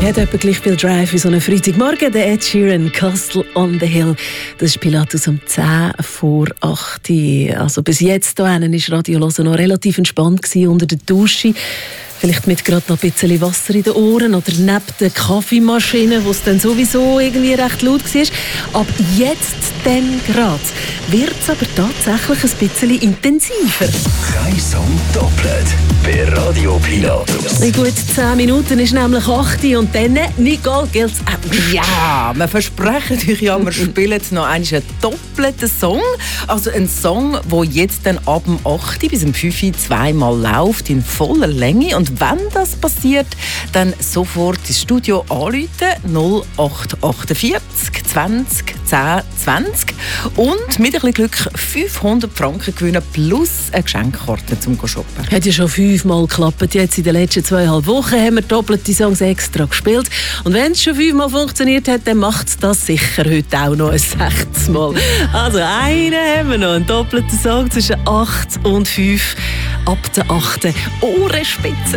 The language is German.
Hat etwa gleich viel Drive wie so einen Freitagmorgen. Der Ed Sheeran, Castle on the Hill. Das ist Pilatus um 10 vor 8 Uhr. Also bis jetzt war Radio Hören noch relativ entspannt unter der Dusche. Vielleicht mit gerade noch ein bisschen Wasser in den Ohren oder neben der Kaffeemaschine, wo es dann sowieso irgendwie recht laut war. Ab jetzt dann gerade wird es aber tatsächlich ein bisschen intensiver. Kein Song doppelt bei Radio Pilatus. In gut 10 Minuten ist nämlich 8 Uhr und dann, Nicole, gilt es Ja, wir versprechen euch ja, wir spielen noch einen doppelten Song. Also ein Song, der jetzt dann ab dem 8 Uhr bis um 5 Uhr zweimal läuft, in voller Länge. Und wenn das passiert, dann sofort ins Studio anrufen, 0848 20 10 20 und mit ein bisschen Glück 500 Franken gewinnen plus eine Geschenkkarte zum Shoppen. Hat ja schon 5-mal geklappt. Jetzt in den letzten 2,5 Wochen haben wir doppelte Songs extra gespielt. Und wenn es schon 5-mal funktioniert hat, dann macht es das sicher heute auch noch ein 6. Mal. Also einen haben wir noch, einen doppelten Song zwischen 8 und 5 ab der 8. Ohrenspitze.